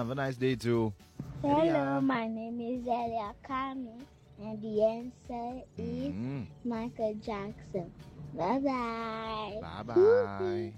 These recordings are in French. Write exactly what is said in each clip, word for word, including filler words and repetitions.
Have a nice day too. Hello, Elia. my name is Elia Kami, and the answer is Mm. Michael Jackson. Bye bye. Bye bye.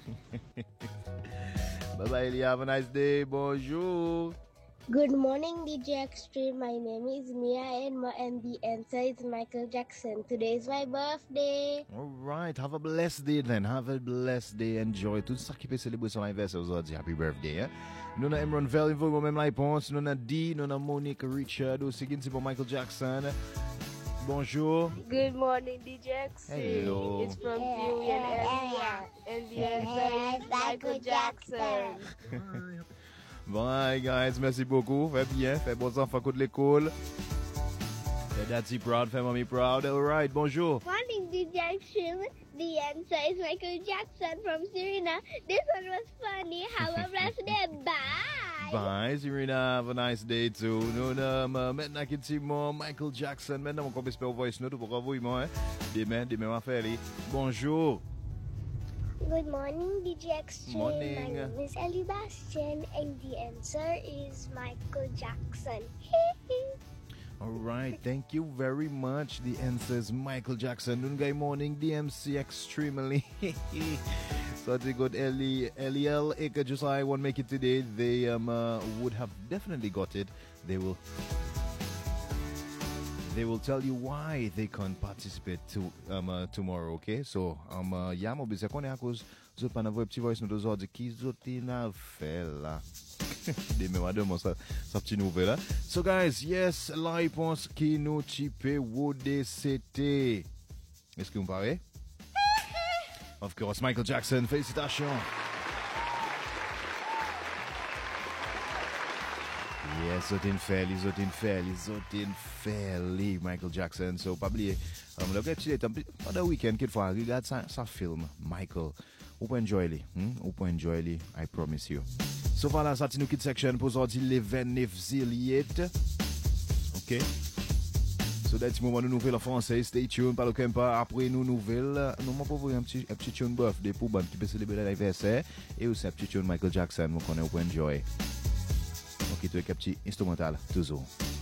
Bye bye, Elia. Have a nice day. Bonjour. Good morning, D J Extreme. My name is Mia, and, my, and the answer is Michael Jackson. Today is my birthday. All right. Have a blessed day then. Have a blessed day. Enjoy tout ça qui peut célébrer son anniversaire aujourd'hui. Happy birthday. Hein? Nous avons Emron Valley, vous avez même la réponse. Nous avons D, nous avons Monique Richard. Aussi, c'est pour Michael Jackson. Bonjour. Good morning, D J Extreme. Hello. It's from Huey and Elia. And the answer is Michael Jackson. Bye, guys. Merci beaucoup. Fais bien. Fais bons enfants de l'école. Fais daddy proud. Fais mommy proud. All right. Bonjour. Morning, D J Extreme. The answer is Michael Jackson from Serena. This one was funny. Have a blessed day. Bye. Bye, Serena. Have a nice day too. Nous avons maintenant qui dit moi Michael Jackson. Maintenant, on peut espérer voice note pour vous, moi. Demain, demain, on va faire. Bonjour. Good morning, D J Extreme. Morning. My name is Ellie Bastian, and the answer is Michael Jackson. All right. Thank you very much. The answer is Michael Jackson. Good morning, D M C extremely. So they got Ellie, Eliel, Eka, just I won't make it today. They um uh, would have definitely got it. They will. They will tell you why they can't participate to um uh, tomorrow. Okay, so um uh, yeah, mo bisa qu'on est à cause zot pas n'avoir petit voice nous deux autres qui zot n'a fait là. Des mêmes de ça sa petite nouvelle. Hein? So guys, yes, la réponse qui nous type ou D C T. Est-ce que vous parlez? Of course, Michael Jackson. Félicitations. Yes, zot in fairly, zot in fairly, zot in fairly, Michael Jackson. So, pas oublier, um, le petit est pendant le week-end, qu'il faut regarder sa, sa film, Michael. Ou peut enjoy li, hmm? Ou peut enjoy li, I promise you. So, voilà, ça, c'est nous qui section pour aujourd'hui, le vingt-neuf juillet. OK? So, that's moment de nouvelles en français. Stay tuned, pas le pas. Après, nous, nouvelles, nous, m'en pour vous un petit, un petit tune birthday pour bon qui peut célébrer l'anniversaire. Et aussi un petit tune Michael Jackson, vous connaissez, vous pouvez enjoy. Ok, tu es un petit instrumental, toujours.